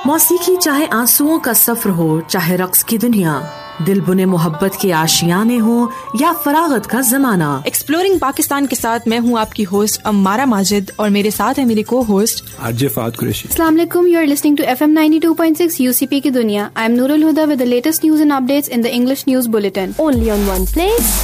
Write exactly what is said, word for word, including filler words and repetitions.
मौसीकी चाहे आंसुओं का सफर हो, चाहे रक्स की दुनिया, दिल बुने मोहब्बत के आशियाने हो या फरागत का जमाना। एक्सप्लोरिंग पाकिस्तान के साथ मैं हूँ आपकी होस्ट अम्मारा माजिद और मेरे साथ है मेरी को होस्ट आरजे फात कुरैशी। अस्सलाम वालेकुम, you are listening to F M ninety two point six UCP की दुनिया। I am Nurul Huda with the latest news and updates in the English news bulletin, only on one place,